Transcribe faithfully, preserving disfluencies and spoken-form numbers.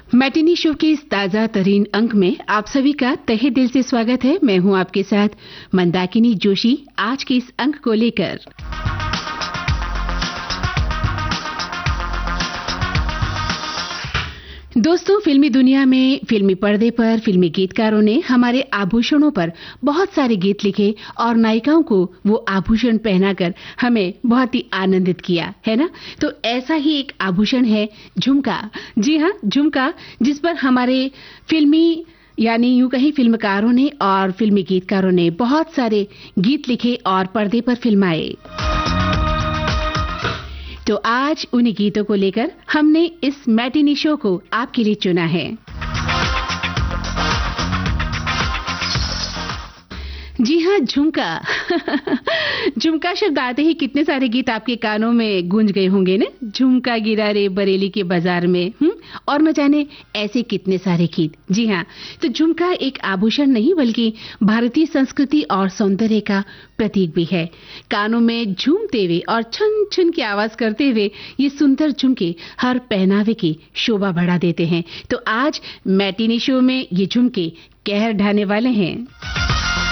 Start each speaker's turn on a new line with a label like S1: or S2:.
S1: Matinee show के इस ताजा तरीन अंक में आप सभी का तहे दिल से स्वागत है। मैं हूं आपके साथ मंदाकिनी जोशी आज के इस अंक को लेकर। दोस्तों, फिल्मी दुनिया में फिल्मी पर्दे पर फिल्मी गीतकारों ने हमारे आभूषणों पर बहुत सारे गीत लिखे और नायिकाओं को वो आभूषण पहनाकर हमें बहुत ही आनंदित किया है ना। तो ऐसा ही एक आभूषण है झुमका। जी हाँ, झुमका, जिस पर हमारे फिल्मी यानी यूं कहीं फिल्मकारों ने और फिल्मी गीतकारों ने बहुत सारे गीत लिखे और पर्दे पर फिल्माए। तो आज उन्हीं गीतों को लेकर हमने इस मैटिनी शो को आपके लिए चुना है। जी हाँ, झुमका। झुमका शब्द आते ही कितने सारे गीत आपके कानों में गूंज गए होंगे ना। झुमका गिरा रे बरेली के बाजार में, हम्म और न जाने ऐसे कितने सारे गीत। जी हाँ, तो झुमका एक आभूषण नहीं बल्कि भारतीय संस्कृति और सौंदर्य का प्रतीक भी है। कानों में झूमते हुए और छन छन की आवाज करते हुए ये सुंदर झुमके हर पहनावे की शोभा बढ़ा देते हैं। तो आज मैटिनी शो में ये झुमके कहर ढाने वाले हैं।